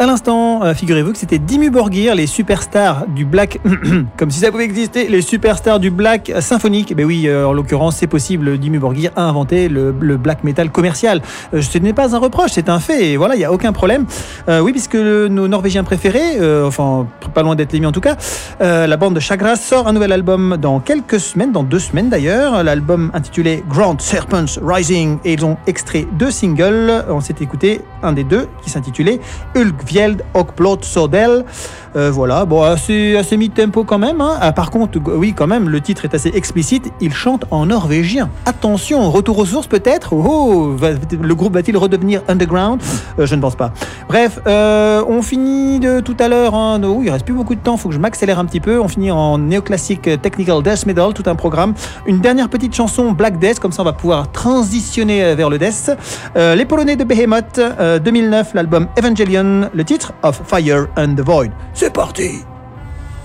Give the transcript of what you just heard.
À l'instant, figurez-vous que c'était Dimmu Borgir, les superstars du black, comme si ça pouvait exister, les superstars du black symphonique. Ben oui, en l'occurrence, c'est possible. Dimmu Borgir a inventé le black metal commercial. Ce n'est pas un reproche, c'est un fait. Et voilà, il n'y a aucun problème. Oui, puisque nos Norvégiens préférés, enfin, pas loin d'être les miens en tout cas, la bande de Chagras sort un nouvel album dans quelques semaines, dans 2 semaines d'ailleurs. L'album intitulé Grand Serpents Rising, et ils ont extrait 2 singles. On s'est écouté un des 2 qui s'intitulait Ulkvjeld och Blått Sodel. Voilà, bon, assez mid-tempo quand même. Hein. Par contre, oui, quand même, le titre est assez explicite. Il chante en norvégien. Attention, retour aux sources peut-être. Le groupe va-t-il redevenir underground ? Je ne pense pas. Bref, on finit de tout à l'heure. Hein. Il reste plus beaucoup de temps. Il faut que je m'accélère un petit peu. On finit en néoclassique technical death metal, tout un programme. Une dernière petite chanson Black Death, comme ça on va pouvoir transitionner vers le death. Les Polonais de Behemoth, 2009, l'album Evangelion, le titre Of Fire and the Void. C'est parti!